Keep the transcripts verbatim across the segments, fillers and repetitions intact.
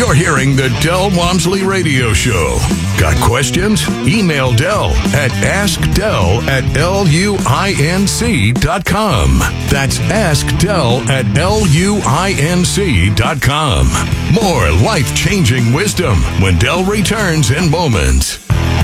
You're hearing the Del Walmsley Radio Show. Got questions? Email Del at askdel at luinc dot com. That's askdel at luinc dot com. More life-changing wisdom when Del returns in moments.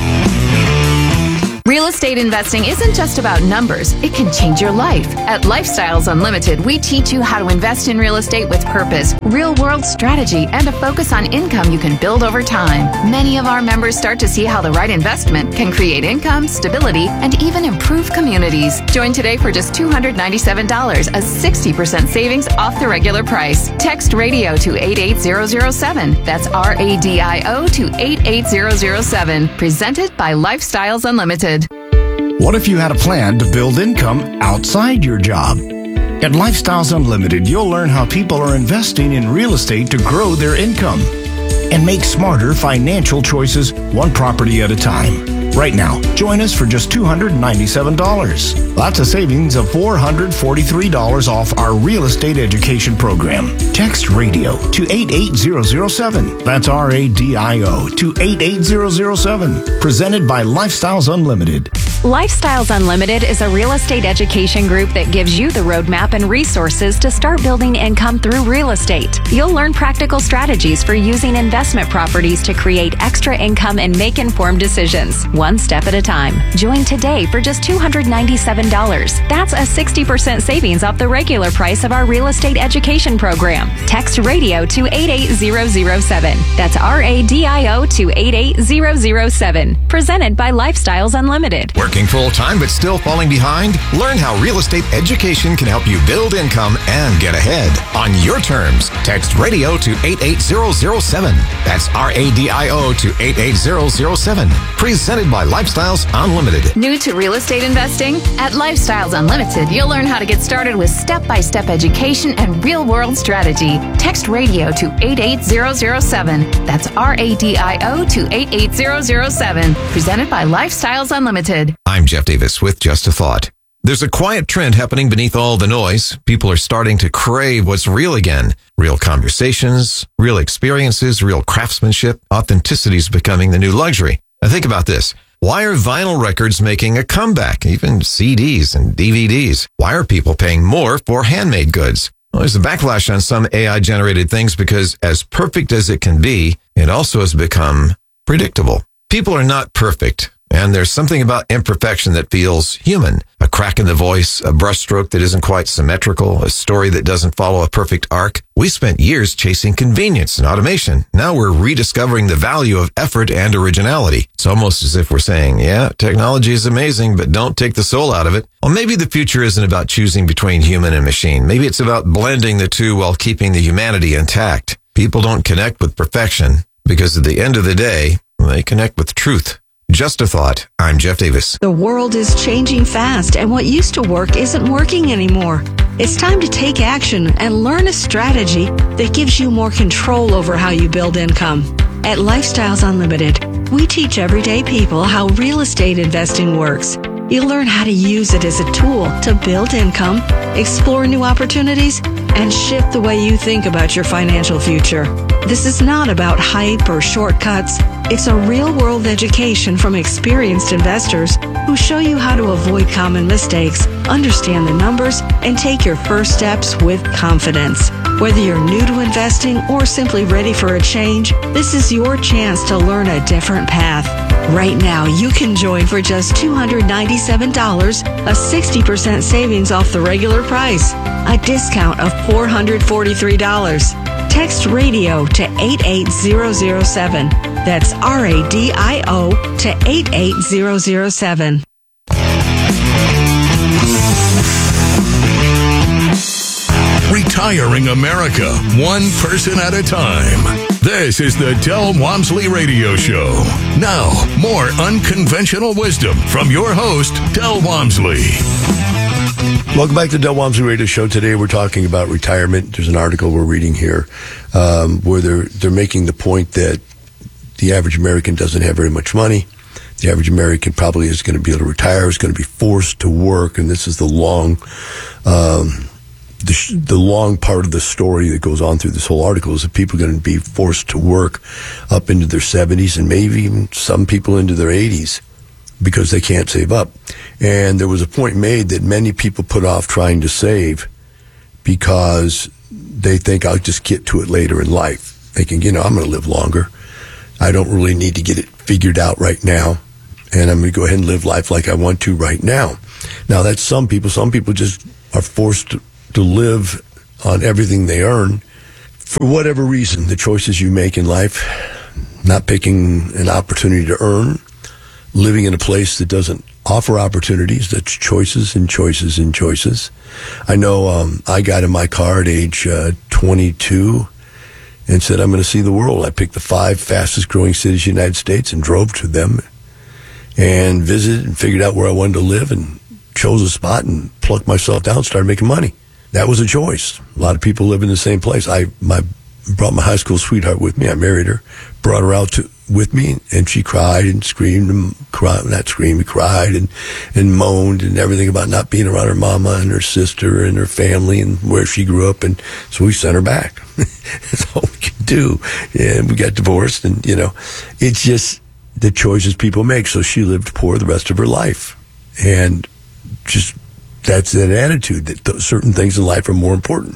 Real estate investing isn't just about numbers. It can change your life. At Lifestyles Unlimited, we teach you how to invest in real estate with purpose, real-world strategy, and a focus on income you can build over time. Many of our members start to see how the right investment can create income, stability, and even improve communities. Join today for just two hundred ninety-seven dollars, a sixty percent savings off the regular price. Text radio to eight eight zero zero seven. That's R A D I O to eight eight zero zero seven. Presented by Lifestyles Unlimited. What if you had a plan to build income outside your job? At Lifestyles Unlimited, you'll learn how people are investing in real estate to grow their income and make smarter financial choices one property at a time. Right now, join us for just two hundred ninety-seven dollars. That's a savings of four hundred forty-three dollars off our real estate education program. Text radio to eight eight zero zero seven. That's R A D I O to eight eight zero zero seven. Presented by Lifestyles Unlimited. Lifestyles Unlimited is a real estate education group that gives you the roadmap and resources to start building income through real estate. You'll learn practical strategies for using investment properties to create extra income and make informed decisions, one step at a time. Join today for just two hundred ninety-seven dollars. That's a sixty percent savings off the regular price of our real estate education program. Text radio to eight eight zero zero seven. That's R A D I O to eight eight zero zero seven. Presented by Lifestyles Unlimited. Working full-time but still falling behind? Learn how real estate education can help you build income and get ahead on your terms. Text radio to eight eight zero zero seven. That's R A D I O to eight eight zero zero seven. Presented by Lifestyles Unlimited. New to real estate investing? At Lifestyles Unlimited, you'll learn how to get started with step-by-step education and real-world strategy. Text radio to eight eight zero zero seven. That's R A D I O to eight eight zero zero seven. Presented by Lifestyles Unlimited. I'm Jeff Davis with Just a Thought. There's a quiet trend happening beneath all the noise. People are starting to crave what's real again. Real conversations, real experiences, real craftsmanship. Authenticity is becoming the new luxury. Now think about this. Why are vinyl records making a comeback? Even C Ds and D V Ds. Why are people paying more for handmade goods? Well, there's a backlash on some A I-generated things because as perfect as it can be, it also has become predictable. People are not perfect. And there's something about imperfection that feels human. A crack in the voice, a brushstroke that isn't quite symmetrical, a story that doesn't follow a perfect arc. We spent years chasing convenience and automation. Now we're rediscovering the value of effort and originality. It's almost as if we're saying, yeah, technology is amazing, but don't take the soul out of it. Well, maybe the future isn't about choosing between human and machine. Maybe it's about blending the two while keeping the humanity intact. People don't connect with perfection because at the end of the day, they connect with truth. Just a Thought. I'm Jeff Davis. The world is changing fast, and what used to work isn't working anymore. It's time to take action and learn a strategy that gives you more control over how you build income. At Lifestyles Unlimited, we teach everyday people how real estate investing works. You'll learn how to use it as a tool to build income, explore new opportunities, and shift the way you think about your financial future. This is not about hype or shortcuts. It's a real-world education from experienced investors who show you how to avoid common mistakes, understand the numbers, and take your first steps with confidence. Whether you're new to investing or simply ready for a change, this is your chance to learn a different path. Right now, you can join for just two hundred ninety-seven dollars, a sixty percent savings off the regular price, a discount of four hundred forty-three dollars. Text radio to eight eight zero zero seven. That's R A D I O to eight eight zero zero seven. Retiring America, one person at a time. This is the Del Walmsley Radio Show. Now, more unconventional wisdom from your host, Del Walmsley. Welcome back to the Del Walmsley Radio Show. Today we're talking about retirement. There's an article we're reading here um, where they're, they're making the point that the average American doesn't have very much money. The average American probably is going to be able to retire, is going to be forced to work, and this is the long... Um, the, sh- the long part of the story that goes on through this whole article is that people are going to be forced to work up into their seventies and maybe even some people into their eighties because they can't save up. And there was a point made that many people put off trying to save because they think I'll just get to it later in life. Thinking, you know, I'm going to live longer. I don't really need to get it figured out right now. And I'm going to go ahead and live life like I want to right now. Now, that's some people. Some people just are forced to, to live on everything they earn for whatever reason. The choices you make in life, not picking an opportunity to earn, living in a place that doesn't offer opportunities, that's choices and choices and choices. I know um, I got in my car at age uh, twenty-two and said, I'm going to see the world. I picked the five fastest growing cities in the United States and drove to them and visited and figured out where I wanted to live and chose a spot and plucked myself down and started making money. That was a choice. A lot of people live in the same place. I my brought my high school sweetheart with me. I married her, brought her out to, with me, and she cried and screamed and cried, not screamed, cried and, and moaned and everything about not being around her mama and her sister and her family and where she grew up. And so we sent her back. That's all we could do. And we got divorced, and, you know, it's just the choices people make. So she lived poor the rest of her life. And just, that's that attitude that th- certain things in life are more important.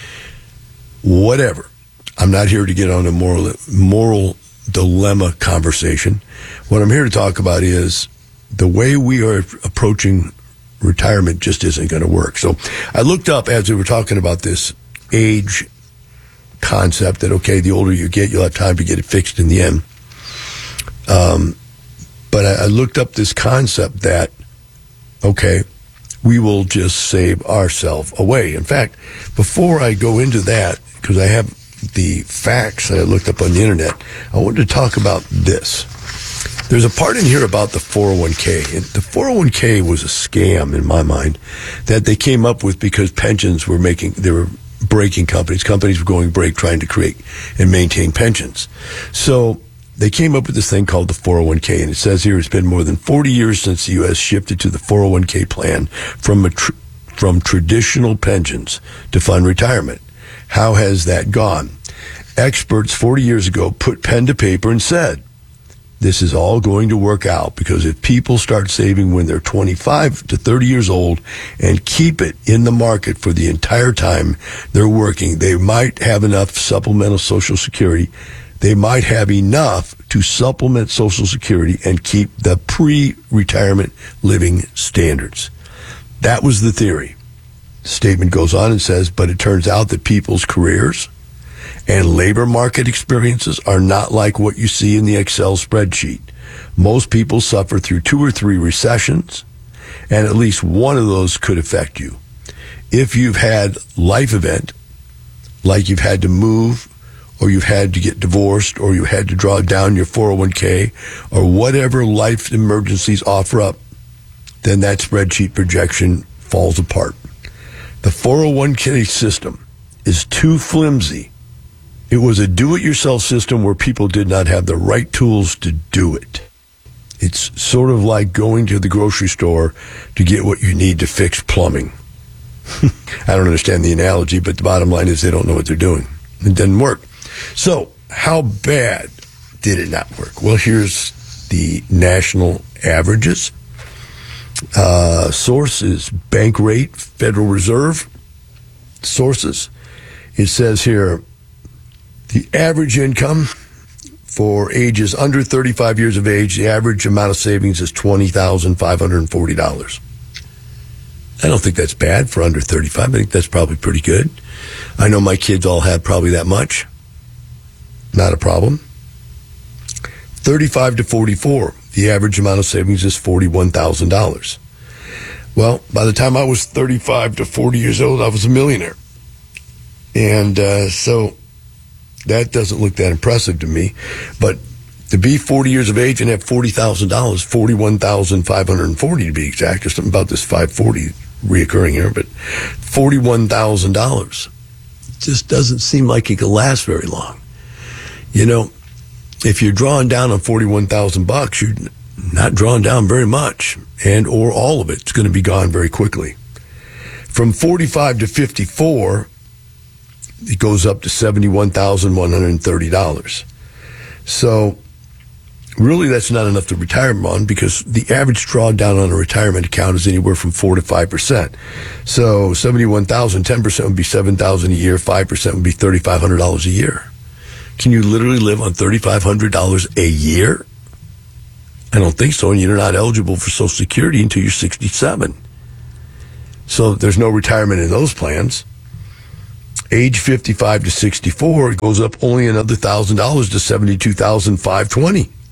Whatever. I'm not here to get on a moral moral dilemma conversation. What I'm here to talk about is the way we are approaching retirement just isn't going to work. So I looked up as we were talking about this age concept that, okay, the older you get, you'll have time to get it fixed in the end. Um, but I, I looked up this concept that, okay, we will just save ourselves away. In fact, before I go into that, because I have the facts that I looked up on the internet, I wanted to talk about this. There's a part in here about the four oh one k. And the four oh one k was a scam in my mind that they came up with because pensions were making, they were breaking companies. Companies were going break trying to create and maintain pensions. So they came up with this thing called the four oh one k. And it says here it's been more than forty years since the U S shifted to the four oh one k plan from a tr- from traditional pensions to fund retirement. How has that gone? Experts forty years ago put pen to paper and said, this is all going to work out because if people start saving when they're twenty-five to thirty years old and keep it in the market for the entire time they're working, they might have enough supplemental Social Security. They might have enough to supplement Social Security and keep the pre-retirement living standards. That was the theory. The statement goes on and says, but it turns out that people's careers and labor market experiences are not like what you see in the Excel spreadsheet. Most people suffer through two or three recessions, and at least one of those could affect you. If you've had life event, like you've had to move, or you've had to get divorced, or you had to draw down your four oh one k, or whatever life emergencies offer up, then that spreadsheet projection falls apart. The four oh one k system is too flimsy. It was a do-it-yourself system where people did not have the right tools to do it. It's sort of like going to the grocery store to get what you need to fix plumbing. I don't understand the analogy, but the bottom line is they don't know what they're doing. It doesn't work. So, how bad did it not work? Well, here's the national averages. Uh, source is Bankrate, Federal Reserve sources. It says here, the average income for ages under thirty-five years of age, the average amount of savings is twenty thousand five hundred forty dollars. I don't think that's bad for under thirty-five. I think that's probably pretty good. I know my kids all have probably that much. Not a problem. thirty-five to forty-four, the average amount of savings is forty-one thousand dollars. Well, by the time I was thirty-five to forty years old, I was a millionaire. And uh, so that doesn't look that impressive to me. But to be forty years of age and have forty thousand dollars, forty-one thousand five hundred forty dollars to be exact, there's something about this five forty reoccurring here, but forty-one thousand dollars just doesn't seem like it could last very long. You know, if you're drawing down on forty-one thousand bucks, you're not drawing down very much, and or all of it's going to be gone very quickly. From forty-five to fifty-four, it goes up to seventy-one thousand one hundred thirty dollars. So really that's not enough to retire on, because the average drawdown on a retirement account is anywhere from four to five percent. So seventy-one thousand, ten percent would be seven thousand a year, five percent would be thirty-five hundred dollars a year. Can you literally live on thirty-five hundred dollars a year? I don't think so, and you're not eligible for Social Security until you're sixty-seven. So there's no retirement in those plans. Age fifty-five to sixty-four, it goes up only another one thousand dollars to seventy-two thousand five hundred twenty dollars.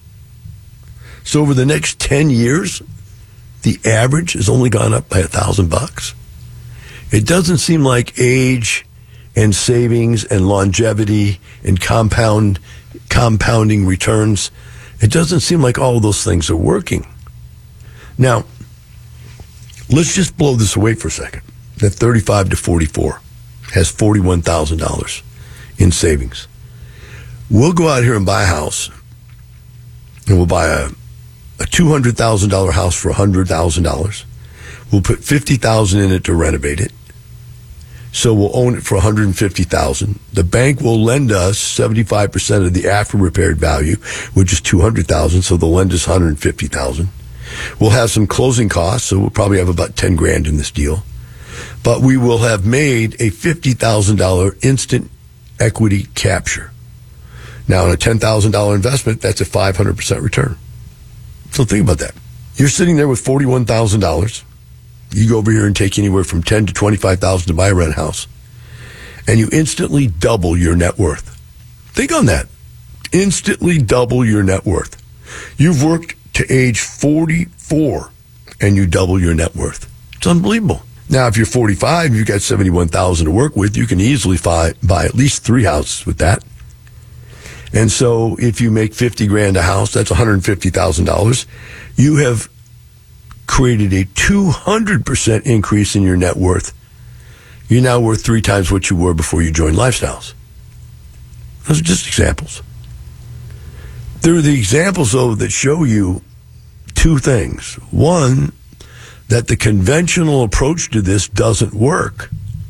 So over the next ten years, the average has only gone up by a thousand bucks. It doesn't seem like age and savings and longevity and compound compounding returns, it doesn't seem like all of those things are working. Now, let's just blow this away for a second. That thirty-five to forty-four has forty-one thousand dollars in savings. We'll go out here and buy a house, and we'll buy a, a two hundred thousand dollars house for one hundred thousand dollars. We'll put fifty thousand dollars in it to renovate it. So we'll own it for one hundred fifty thousand dollars. The bank will lend us seventy-five percent of the after-repaired value, which is two hundred thousand dollars, so they'll lend us one hundred fifty thousand dollars. We'll have some closing costs, so we'll probably have about ten grand in this deal. But we will have made a fifty thousand dollars instant equity capture. Now, on a ten thousand dollars investment, that's a five hundred percent return. So think about that. You're sitting there with forty-one thousand dollars. You go over here and take anywhere from ten thousand to twenty-five thousand to buy a rent house, and you instantly double your net worth. Think on that. Instantly double your net worth. You've worked to age forty-four, and you double your net worth. It's unbelievable. Now, if you're forty-five, you've got seventy-one thousand dollars to work with. You can easily buy, buy at least three houses with that. And so if you make fifty grand a house, that's one hundred fifty thousand dollars. You have created a two hundred percent increase in your net worth. You're now worth three times what you were before you joined Lifestyles. Those are just examples. There are the examples, though, that show you two things. One, that the conventional approach to this doesn't work.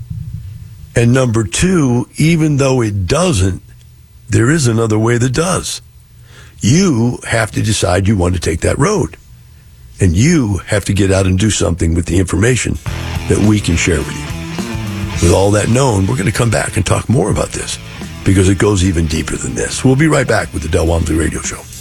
And number two, even though it doesn't, there is another way that does. You have to decide you want to take that road. And you have to get out and do something with the information that we can share with you. With all that known, we're going to come back and talk more about this, because it goes even deeper than this. We'll be right back with the Del Walmsley Radio Show.